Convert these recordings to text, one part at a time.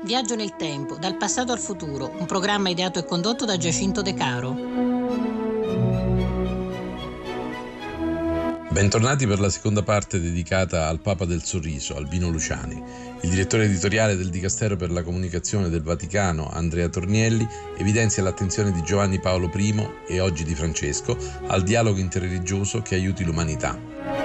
Viaggio nel tempo, dal passato al futuro, un programma ideato e condotto da Giacinto De Caro. Bentornati per la seconda parte dedicata al Papa del Sorriso, Albino Luciani. Il direttore editoriale del Dicastero per la Comunicazione del Vaticano, Andrea Tornielli, evidenzia l'attenzione di Giovanni Paolo I e oggi di Francesco al dialogo interreligioso che aiuti l'umanità.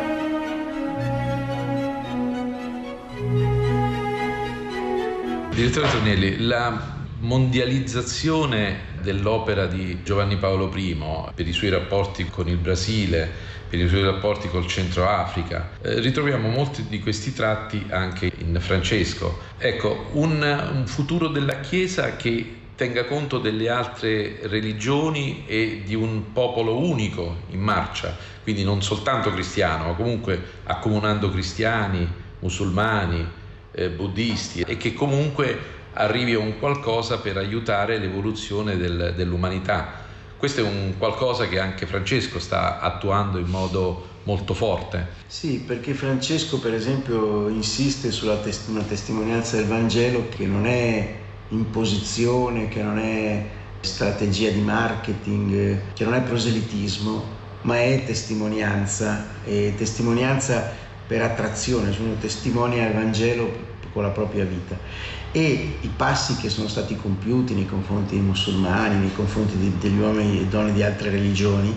Direttore Tornielli, la mondializzazione dell'opera di Giovanni Paolo I per i suoi rapporti con il Brasile, per i suoi rapporti col Centro Africa, ritroviamo molti di questi tratti anche in Francesco. Ecco, un futuro della Chiesa che tenga conto delle altre religioni e di un popolo unico in marcia, quindi non soltanto cristiano, ma comunque accomunando cristiani, musulmani, buddisti, e che comunque arrivi a un qualcosa per aiutare l'evoluzione dell'umanità. Questo è un qualcosa che anche Francesco sta attuando in modo molto forte. Sì, perché Francesco per esempio insiste sulla una testimonianza del Vangelo che non è imposizione, che non è strategia di marketing, che non è proselitismo, ma è testimonianza, e testimonianza per attrazione, cioè uno testimonia il Vangelo con la propria vita. E i passi che sono stati compiuti nei confronti dei musulmani, nei confronti degli uomini e donne di altre religioni,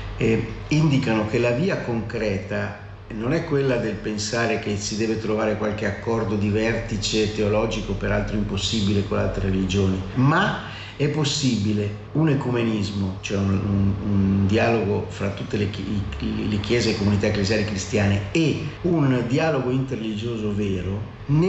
indicano che la via concreta non è quella del pensare che si deve trovare qualche accordo di vertice teologico, peraltro impossibile, con altre religioni, ma è possibile un ecumenismo, cioè un dialogo fra tutte le chiese e comunità ecclesiali cristiane, e un dialogo interreligioso vero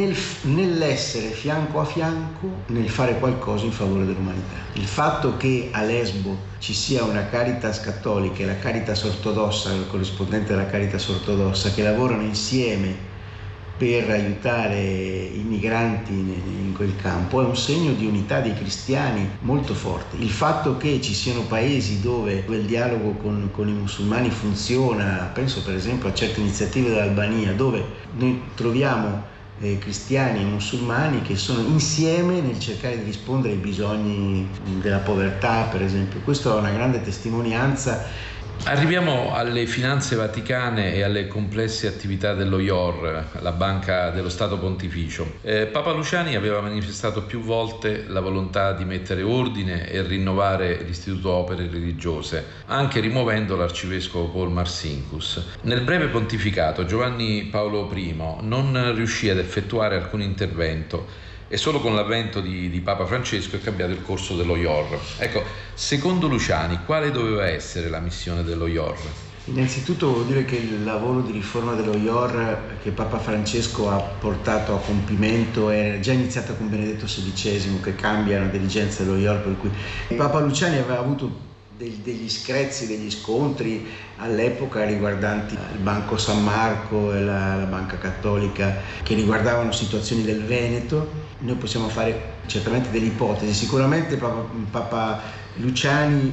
nell'essere fianco a fianco, nel fare qualcosa in favore dell'umanità. Il fatto che a Lesbo ci sia una Caritas cattolica e la Caritas ortodossa, il corrispondente della Caritas ortodossa, che lavorano insieme per aiutare i migranti in quel campo, è un segno di unità dei cristiani molto forte. Il fatto che ci siano paesi dove il dialogo con i musulmani funziona, penso per esempio a certe iniziative dell'Albania, dove noi troviamo cristiani e musulmani che sono insieme nel cercare di rispondere ai bisogni della povertà, per esempio. Questa è una grande testimonianza. Arriviamo alle finanze vaticane e alle complesse attività dello IOR, la Banca dello Stato Pontificio. Papa Luciani aveva manifestato più volte la volontà di mettere ordine e rinnovare l'Istituto Opere Religiose, anche rimuovendo l'arcivescovo Paul Marcinkus. Nel breve pontificato Giovanni Paolo I non riuscì ad effettuare alcun intervento e solo con l'avvento di Papa Francesco è cambiato il corso dello IOR. Ecco, secondo Luciani, quale doveva essere la missione dello IOR? Innanzitutto vuol dire che il lavoro di riforma dello IOR che Papa Francesco ha portato a compimento è già iniziato con Benedetto XVI, che cambia la dirigenza dello IOR, per cui Papa Luciani aveva avuto degli screzi, degli scontri all'epoca riguardanti il Banco San Marco e la Banca Cattolica, che riguardavano situazioni del Veneto. Noi possiamo fare certamente delle ipotesi. Sicuramente Papa Luciani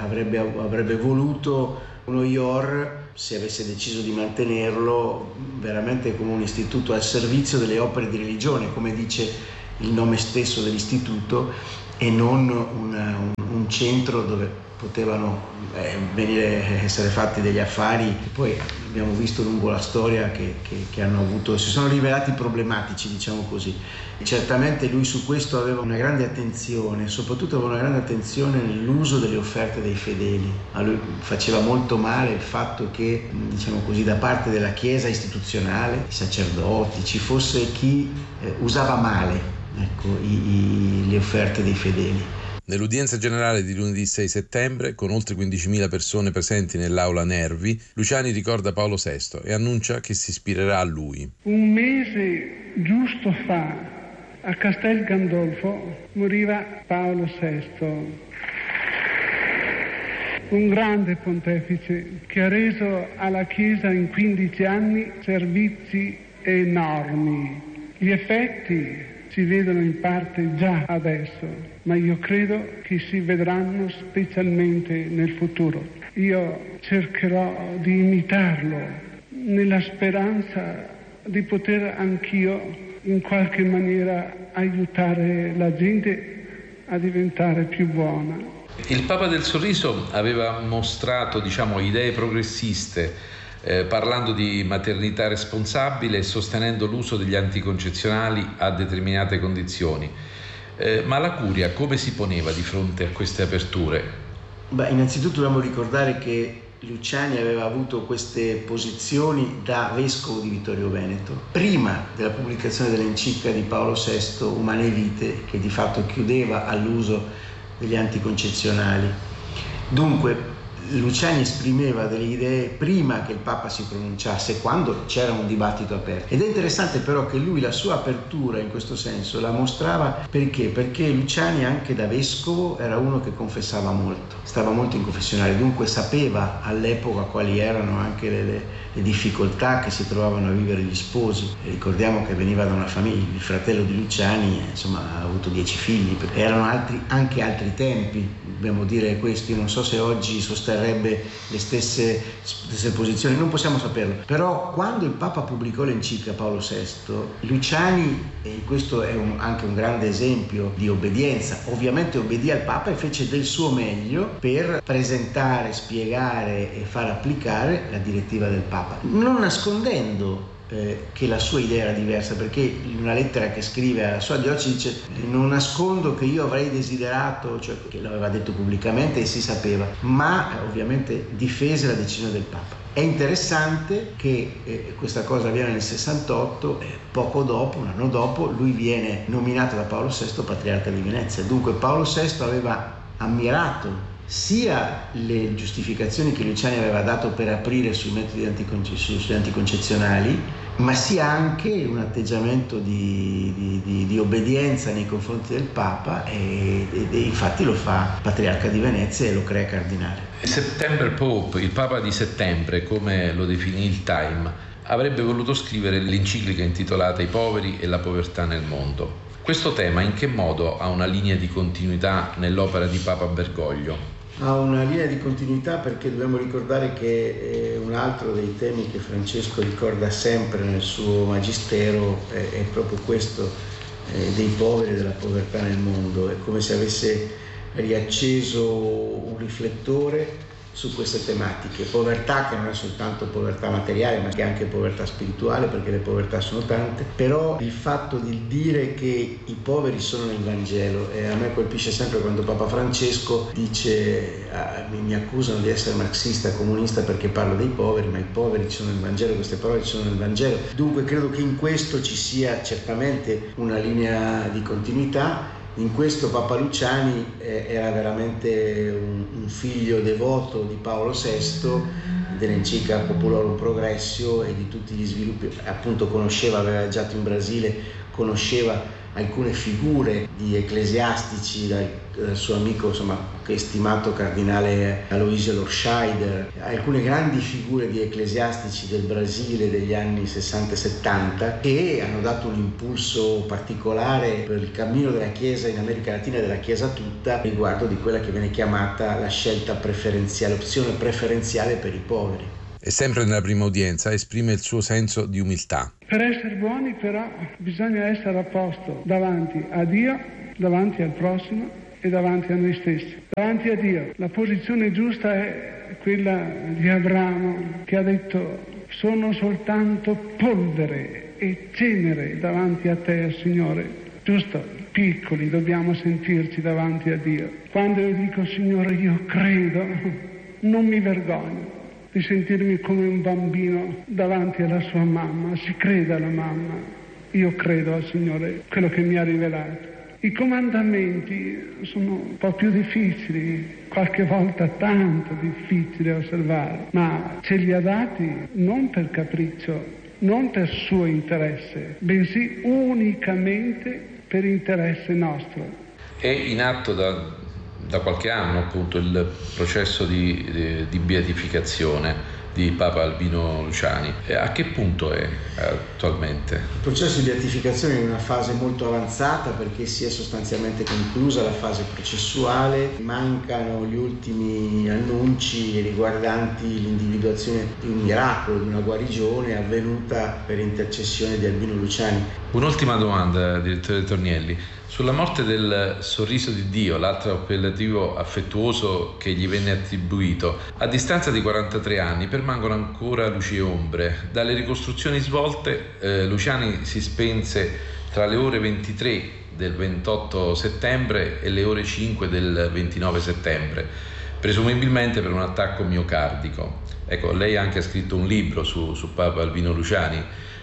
avrebbe voluto uno IOR, se avesse deciso di mantenerlo, veramente come un istituto al servizio delle opere di religione, come dice il nome stesso dell'istituto, e non un centro dove potevano essere fatti degli affari che poi abbiamo visto lungo la storia che hanno avuto, si sono rivelati problematici, diciamo così. Certamente lui su questo aveva una grande attenzione, soprattutto aveva una grande attenzione nell'uso delle offerte dei fedeli. A lui faceva molto male il fatto che, diciamo così, da parte della Chiesa istituzionale, i sacerdoti, ci fosse chi usava male, ecco, le offerte dei fedeli. Nell'udienza generale di lunedì 6 settembre, con oltre 15.000 persone presenti nell'aula Nervi, Luciani ricorda Paolo VI e annuncia che si ispirerà a lui. Un mese giusto fa, a Castel Gandolfo, moriva Paolo VI, un grande pontefice che ha reso alla Chiesa in 15 anni servizi enormi. Gli effetti si vedono in parte già adesso, ma io credo che si vedranno specialmente nel futuro. Io cercherò di imitarlo nella speranza di poter anch'io in qualche maniera aiutare la gente a diventare più buona. Il Papa del Sorriso aveva mostrato, idee progressiste, parlando di maternità responsabile e sostenendo l'uso degli anticoncezionali a determinate condizioni. Ma la Curia come si poneva di fronte a queste aperture? Innanzitutto dobbiamo ricordare che Luciani aveva avuto queste posizioni da vescovo di Vittorio Veneto, prima della pubblicazione dell'enciclica di Paolo VI, Humanae Vitae, che di fatto chiudeva all'uso degli anticoncezionali. Dunque Luciani esprimeva delle idee prima che il Papa si pronunciasse, quando c'era un dibattito aperto. Ed è interessante però che lui la sua apertura in questo senso la mostrava perché Luciani anche da vescovo era uno che confessava molto, stava molto in confessionale, dunque sapeva all'epoca quali erano anche le difficoltà che si trovavano a vivere gli sposi. E ricordiamo che veniva da una famiglia, il fratello di Luciani ha avuto 10 figli, erano anche altri tempi, dobbiamo dire questo. Io non so se oggi sosterrebbe le stesse posizioni, non possiamo saperlo, però quando il Papa pubblicò l'enciclica Paolo VI, Luciani, e questo è anche un grande esempio di obbedienza, ovviamente obbedì al Papa e fece del suo meglio per presentare, spiegare e far applicare la direttiva del Papa, non nascondendo che la sua idea era diversa, perché in una lettera che scrive alla sua diocesi dice: non nascondo che io avrei desiderato, cioè che l'aveva detto pubblicamente e si sapeva, ma ovviamente difese la decisione del Papa. È interessante che questa cosa avviene nel 68, poco dopo, un anno dopo, lui viene nominato da Paolo VI patriarca di Venezia. Dunque Paolo VI aveva ammirato sia le giustificazioni che Luciani aveva dato per aprire sui metodi anticoncezionali, ma sia anche un atteggiamento di obbedienza nei confronti del Papa e infatti lo fa patriarca di Venezia e lo crea cardinale. September Pope, il Papa di settembre, come lo definì il Time, avrebbe voluto scrivere l'enciclica intitolata I poveri e la povertà nel mondo. Questo tema in che modo ha una linea di continuità nell'opera di Papa Bergoglio? Ha una linea di continuità perché dobbiamo ricordare che un altro dei temi che Francesco ricorda sempre nel suo magistero è proprio questo, dei poveri e della povertà nel mondo. È come se avesse riacceso un riflettore su queste tematiche. Povertà che non è soltanto povertà materiale, ma che è anche povertà spirituale, perché le povertà sono tante. Però il fatto di dire che i poveri sono nel Vangelo, e a me colpisce sempre quando Papa Francesco dice mi accusano di essere marxista, comunista perché parlo dei poveri, ma i poveri ci sono nel Vangelo, queste parole ci sono nel Vangelo. Dunque credo che in questo ci sia certamente una linea di continuità. In questo Papa Luciani era veramente un figlio devoto di Paolo VI, dell'enciclica Populorum Progressio e di tutti gli sviluppi. Appunto conosceva, aveva viaggiato in Brasile, conosceva alcune figure di ecclesiastici dal suo amico, che è stimato cardinale Aloisio Lorscheider, alcune grandi figure di ecclesiastici del Brasile degli anni 60 e 70 che hanno dato un impulso particolare per il cammino della Chiesa in America Latina e della Chiesa tutta riguardo di quella che viene chiamata la scelta preferenziale, opzione preferenziale per i poveri. E sempre nella prima udienza esprime il suo senso di umiltà. Per essere buoni però bisogna essere a posto davanti a Dio, davanti al prossimo e davanti a noi stessi. Davanti a Dio la posizione giusta è quella di Abramo, che ha detto: sono soltanto polvere e cenere davanti a te, Signore. Giusto? Piccoli dobbiamo sentirci davanti a Dio. Quando io dico: Signore, io credo, non mi vergogno di sentirmi come un bambino davanti alla sua mamma. Si crede alla mamma. Io credo al Signore, quello che mi ha rivelato. I comandamenti sono un po' più difficili, qualche volta tanto difficili da osservare, ma ce li ha dati non per capriccio, non per suo interesse, bensì unicamente per interesse nostro. È in atto da qualche anno appunto il processo di beatificazione di Papa Albino Luciani. A che punto è attualmente? Il processo di beatificazione è in una fase molto avanzata perché si è sostanzialmente conclusa la fase processuale, mancano gli ultimi annunci riguardanti l'individuazione di un miracolo, di una guarigione avvenuta per intercessione di Albino Luciani. Un'ultima domanda, direttore Tornielli. Sulla morte del Sorriso di Dio, l'altro appellativo affettuoso che gli venne attribuito, a distanza di 43 anni permangono ancora luci e ombre. Dalle ricostruzioni svolte, Luciani si spense tra le ore 23 del 28 settembre e le ore 5 del 29 settembre, presumibilmente per un attacco miocardico. Ecco, lei ha anche scritto un libro su Papa Albino Luciani,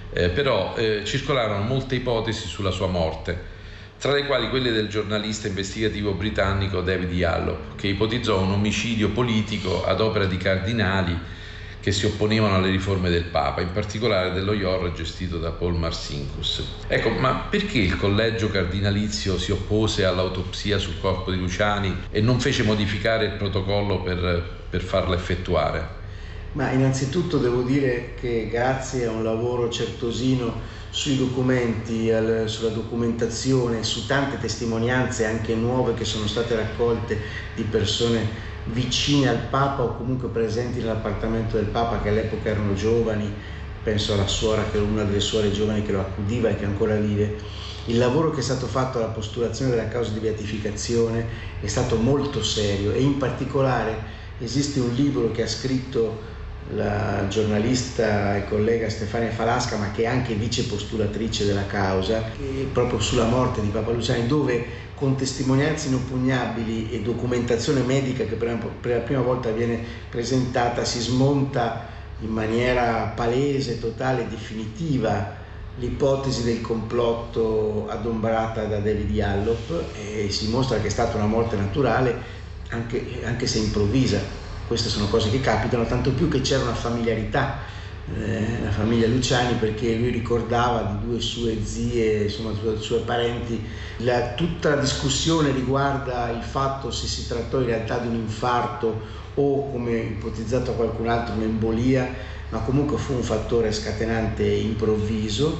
però circolarono molte ipotesi sulla sua morte, tra le quali quelle del giornalista investigativo britannico David Yallop, che ipotizzò un omicidio politico ad opera di cardinali che si opponevano alle riforme del Papa, in particolare dello IOR gestito da Paul Marcinkus. Ecco, ma perché il collegio cardinalizio si oppose all'autopsia sul corpo di Luciani e non fece modificare il protocollo per farla effettuare? Ma innanzitutto devo dire che grazie a un lavoro certosino sui documenti, sulla documentazione, su tante testimonianze anche nuove che sono state raccolte di persone vicine al Papa o comunque presenti nell'appartamento del Papa, che all'epoca erano giovani, penso alla suora, che era una delle suore giovani che lo accudiva e che ancora vive. Il lavoro che è stato fatto alla postulazione della causa di beatificazione è stato molto serio, e in particolare esiste un libro che ha scritto la giornalista e collega Stefania Falasca, ma che è anche vice postulatrice della causa, proprio sulla morte di Papa Luciani, dove con testimonianze inoppugnabili e documentazione medica che per la prima volta viene presentata si smonta in maniera palese, totale e definitiva l'ipotesi del complotto adombrata da David Yallop, e si mostra che è stata una morte naturale, anche se improvvisa. Queste sono cose che capitano, tanto più che c'era una familiarità, la famiglia Luciani, perché lui ricordava di due sue zie, insomma due sue parenti. Tutta la discussione riguarda il fatto se si trattò in realtà di un infarto o, come ipotizzato a qualcun altro, un'embolia, ma comunque fu un fattore scatenante improvviso.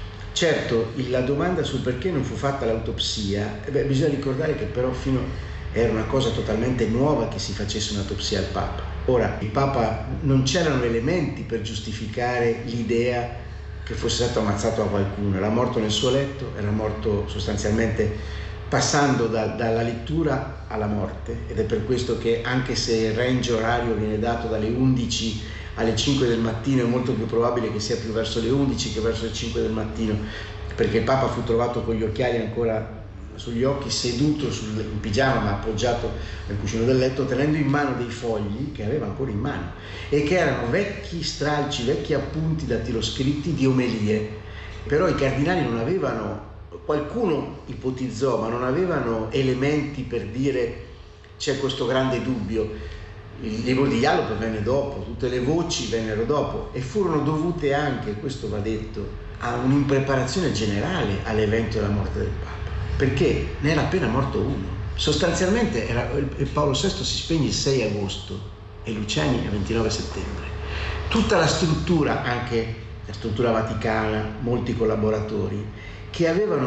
Certo, la domanda sul perché non fu fatta l'autopsia, bisogna ricordare che però era una cosa totalmente nuova che si facesse un'autopsia al Papa. Ora, il Papa, non c'erano elementi per giustificare l'idea che fosse stato ammazzato da qualcuno. Era morto nel suo letto, era morto sostanzialmente passando dalla lettura alla morte, ed è per questo che, anche se il range orario viene dato dalle 11 alle 5 del mattino, è molto più probabile che sia più verso le 11 che verso le 5 del mattino, perché il Papa fu trovato con gli occhiali ancora sugli occhi, seduto in pigiama ma appoggiato nel cuscino del letto, tenendo in mano dei fogli che aveva ancora in mano e che erano vecchi stralci, vecchi appunti dattiloscritti di omelie. Però i cardinali non avevano, qualcuno ipotizzò, ma non avevano elementi per dire c'è questo grande dubbio. Il libro di Yallop venne dopo, tutte le voci vennero dopo, e furono dovute anche, questo va detto, a un'impreparazione generale all'evento della morte del Papa, perché ne era appena morto uno. Sostanzialmente Paolo VI si spegne il 6 agosto e Luciani il 29 settembre. Tutta la struttura, anche la struttura vaticana, molti collaboratori che avevano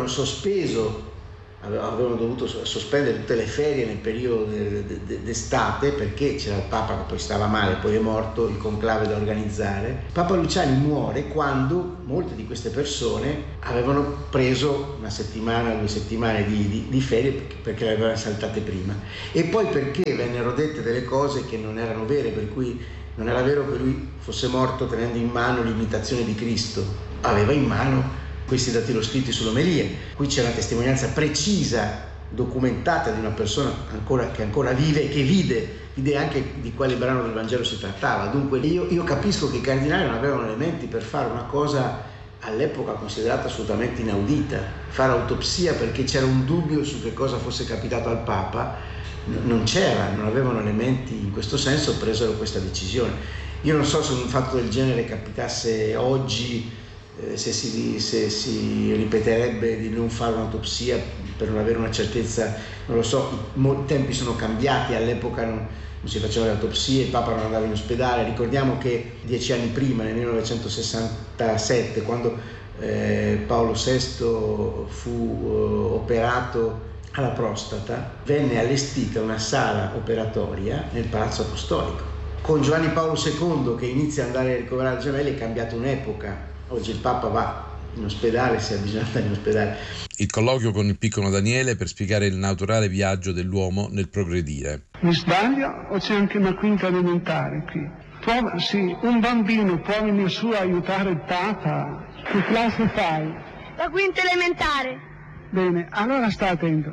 dovuto sospendere tutte le ferie nel periodo d'estate, perché c'era il Papa che poi stava male, poi è morto, il conclave da organizzare. Papa Luciani muore quando molte di queste persone avevano preso 1 settimana, 2 settimane di ferie perché le avevano saltate prima, e poi perché vennero dette delle cose che non erano vere, per cui non era vero che lui fosse morto tenendo in mano l'imitazione di Cristo, aveva in mano questi dattiloscritti sull'omelie. Qui c'è una testimonianza precisa, documentata, di una persona che ancora vive e che vide anche di quale brano del Vangelo si trattava. Dunque io capisco che i cardinali non avevano elementi per fare una cosa all'epoca considerata assolutamente inaudita, fare autopsia perché c'era un dubbio su che cosa fosse capitato al Papa. Non avevano elementi in questo senso, presero questa decisione. Io non so se un fatto del genere capitasse oggi, se si ripeterebbe di non fare un'autopsia per non avere una certezza, non lo so. I tempi sono cambiati, all'epoca non si facevano le autopsie, il Papa non andava in ospedale. Ricordiamo che 10 anni prima, nel 1967, quando Paolo VI fu operato alla prostata, venne allestita una sala operatoria nel Palazzo Apostolico. Con Giovanni Paolo II che inizia ad andare a ricoverare gemelli è cambiata un'epoca. Oggi il Papa va in ospedale, se bisogna andare in ospedale. Il colloquio con il piccolo Daniele per spiegare il naturale viaggio dell'uomo nel progredire. Mi sbaglio o c'è anche una quinta elementare qui? Sì, un bambino può venire su a aiutare il Papa? Che classe fai? La quinta elementare. Bene, allora sta attento.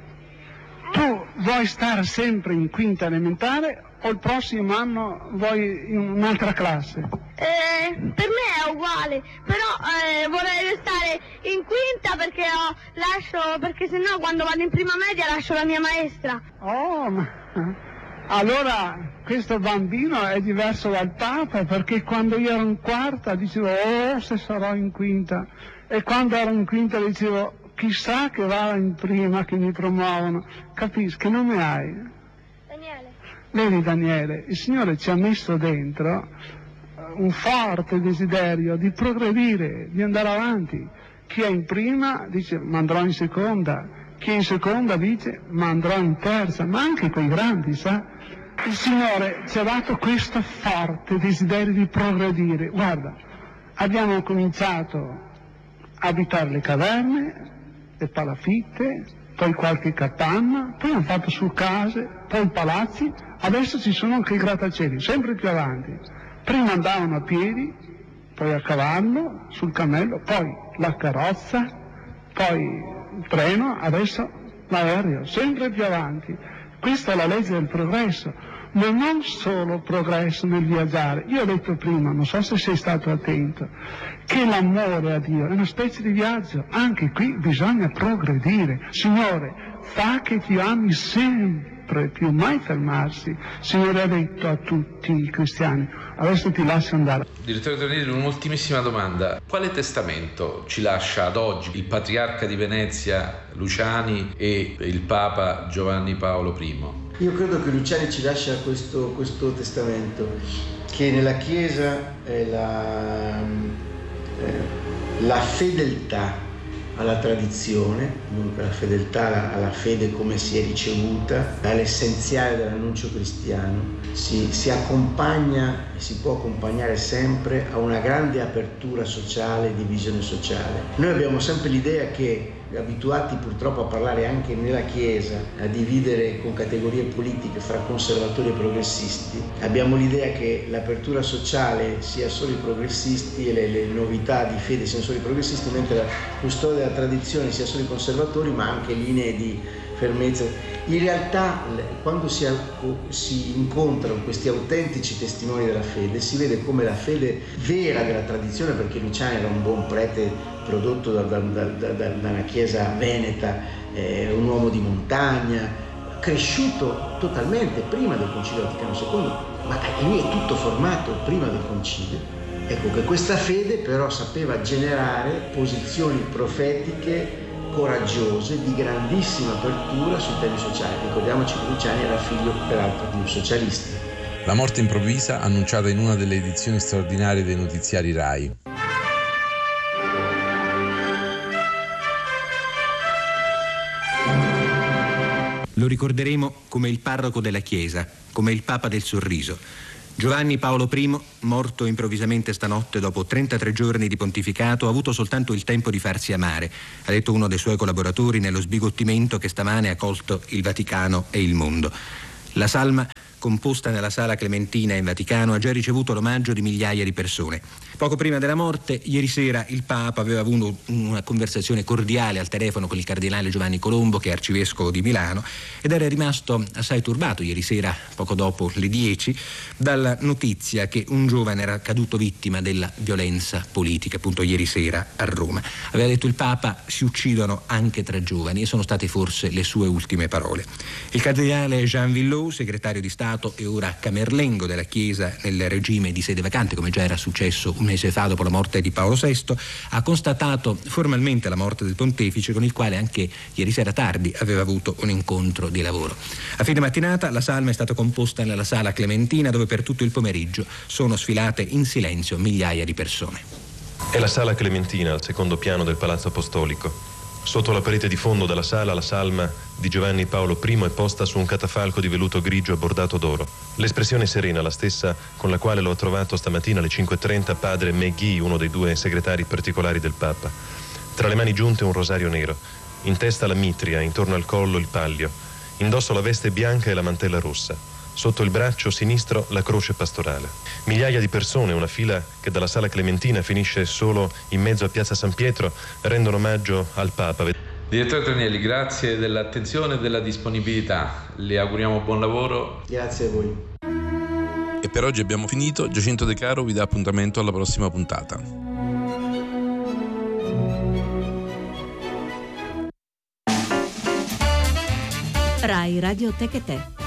Tu vuoi stare sempre in quinta elementare o il prossimo anno vuoi in un'altra classe? Per me è uguale, però vorrei restare in quinta perché sennò quando vado in prima media lascio la mia maestra. Oh, ma allora questo bambino è diverso dal Papa, perché quando io ero in quarta dicevo se sarò in quinta, e quando ero in quinta dicevo chissà che vada in prima, che mi promuovono. Capisci? Che nome hai? Daniele. Vedi Daniele, il Signore ci ha messo dentro un forte desiderio di progredire, di andare avanti. Chi è in prima dice ma andrò in seconda, chi è in seconda dice ma andrò in terza, ma anche quei grandi, sa? Il Signore ci ha dato questo forte desiderio di progredire. Guarda, abbiamo cominciato a abitare le caverne, le palafitte, poi qualche capanna, poi hanno fatto su case, poi palazzi, adesso ci sono anche i grattacieli, sempre più avanti. Prima andavano a piedi, poi a cavallo, sul cammello, poi la carrozza, poi il treno, adesso l'aereo, sempre più avanti. Questa è la legge del progresso, ma non solo progresso nel viaggiare. Io ho detto prima, non so se sei stato attento, che l'amore a Dio è una specie di viaggio. Anche qui bisogna progredire. Signore, fa che ti ami sempre più, mai fermarsi. Signore ha detto a tutti i cristiani. Adesso ti lascio andare. Direttore Tornelli, un'ultimissima domanda. Quale testamento ci lascia ad oggi il patriarca di Venezia Luciani e il Papa Giovanni Paolo I? Io credo che Luciani ci lascia questo testamento, che nella Chiesa è la fedeltà alla tradizione, dunque la fedeltà alla fede come si è ricevuta, all'essenziale dell'annuncio cristiano, si accompagna e si può accompagnare sempre a una grande apertura sociale, di visione sociale. Noi abbiamo sempre l'idea che, abituati purtroppo a parlare anche nella Chiesa, a dividere con categorie politiche fra conservatori e progressisti, abbiamo l'idea che l'apertura sociale sia solo i progressisti e le novità di fede siano solo i progressisti, mentre la custodia della tradizione sia solo i conservatori, ma anche linee di fermezza. In realtà, quando si incontrano questi autentici testimoni della fede, si vede come la fede vera della tradizione, perché Luciani era un buon prete prodotto da una chiesa veneta, un uomo di montagna, cresciuto totalmente prima del Concilio Vaticano II, ma lui è tutto formato prima del Concilio. Ecco che questa fede però sapeva generare posizioni profetiche coraggiose, di grandissima apertura sui temi sociali. Ricordiamoci che Luciani era figlio peraltro di un socialista. La morte improvvisa annunciata in una delle edizioni straordinarie dei notiziari RAI. Lo ricorderemo come il parroco della Chiesa, come il Papa del sorriso. Giovanni Paolo I, morto improvvisamente stanotte dopo 33 giorni di pontificato, ha avuto soltanto il tempo di farsi amare, ha detto uno dei suoi collaboratori nello sbigottimento che stamane ha colto il Vaticano e il mondo. La salma, composta nella Sala Clementina in Vaticano, ha già ricevuto l'omaggio di migliaia di persone. Poco prima della morte, ieri sera, il Papa aveva avuto una conversazione cordiale al telefono con il cardinale Giovanni Colombo, che è arcivescovo di Milano, ed era rimasto assai turbato ieri sera, poco dopo le 10, dalla notizia che un giovane era caduto vittima della violenza politica, appunto ieri sera a Roma. Aveva detto il Papa: si uccidono anche tra giovani, e sono state forse le sue ultime parole. Il cardinale Jean Villot, segretario di Stato e ora camerlengo della Chiesa nel regime di sede vacante, come già era successo un mese fa dopo la morte di Paolo VI, ha constatato formalmente la morte del pontefice, con il quale anche ieri sera tardi aveva avuto un incontro di lavoro. A fine mattinata la salma è stata composta nella Sala Clementina, dove per tutto il pomeriggio sono sfilate in silenzio migliaia di persone. È la Sala Clementina al secondo piano del Palazzo Apostolico. Sotto la parete di fondo della sala, la salma di Giovanni Paolo I è posta su un catafalco di velluto grigio bordato d'oro. L'espressione serena, la stessa con la quale lo ha trovato stamattina alle 5:30 padre McGee, uno dei due segretari particolari del Papa. Tra le mani giunte un rosario nero, in testa la mitria, intorno al collo il pallio, indosso la veste bianca e la mantella rossa, sotto il braccio sinistro la croce pastorale. Migliaia di persone, una fila che dalla Sala Clementina finisce solo in mezzo a Piazza San Pietro, rendono omaggio al Papa. Direttore Tranielli, grazie dell'attenzione e della disponibilità. Le auguriamo buon lavoro. Grazie a voi. E per oggi abbiamo finito. Giacinto De Caro vi dà appuntamento alla prossima puntata. Rai Radio Tech e Te.